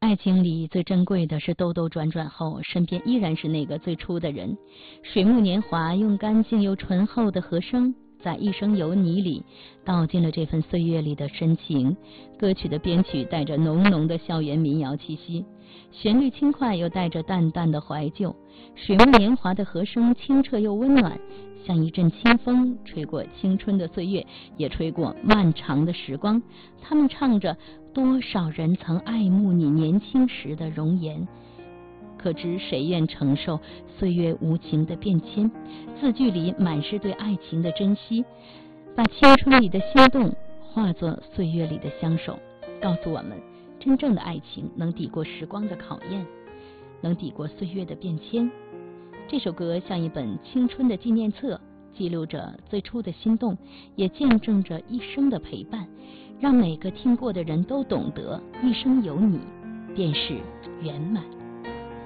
爱情里最珍贵的是兜兜转转后，身边依然是那个最初的人。水木年华用干净又醇厚的和声，在一生有你里道尽了这份岁月里的深情。歌曲的编曲带着浓浓的校园民谣气息，旋律轻快又带着淡淡的怀旧。水木年华的和声清澈又温暖，像一阵清风，吹过青春的岁月，也吹过漫长的时光。他们唱着多少人曾爱慕你年轻时的容颜，可知谁愿承受岁月无情的变迁。字句里满是对爱情的珍惜，把青春里的心动化作岁月里的相守，告诉我们真正的爱情能抵过时光的考验，能抵过岁月的变迁。这首歌像一本青春的纪念册，记录着最初的心动，也见证着一生的陪伴，让每个听过的人都懂得一生有你便是圆满。